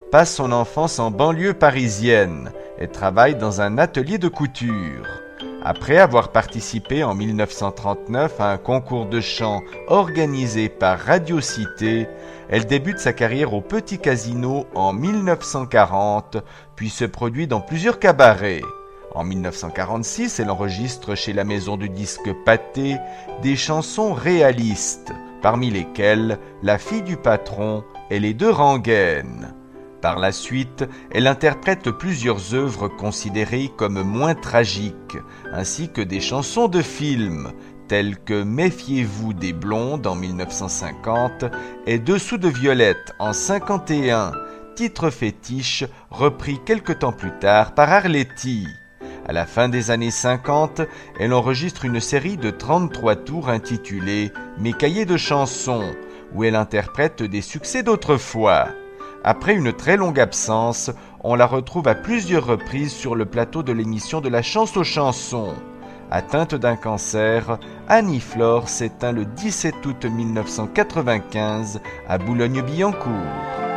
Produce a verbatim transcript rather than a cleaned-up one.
passe son enfance en banlieue parisienne et travaille dans un atelier de couture. Après avoir participé en mille neuf cent trente-neuf à un concours de chant organisé par Radio Cité, elle débute sa carrière au Petit Casino en mille neuf cent quarante, puis se produit dans plusieurs cabarets. En mille neuf cent quarante-six, elle enregistre chez la maison de disques Pathé des chansons réalistes, parmi lesquelles La fille du patron et Les deux rengaines. Par la suite, elle interprète plusieurs œuvres considérées comme moins tragiques, ainsi que des chansons de films, telles que Méfiez-vous des blondes en mille neuf cent cinquante et Dessous de Violette en cinquante et un, titre fétiche repris quelque temps plus tard par Arletty. À la fin des années cinquante, elle enregistre une série de trente-trois tours intitulée Mes cahiers de chansons, où elle interprète des succès d'autrefois. Après une très longue absence, on la retrouve à plusieurs reprises sur le plateau de l'émission de la Chance aux chansons. Atteinte d'un cancer, Annie Flore s'éteint le dix-sept août mille neuf cent quatre-vingt-quinze à Boulogne-Billancourt.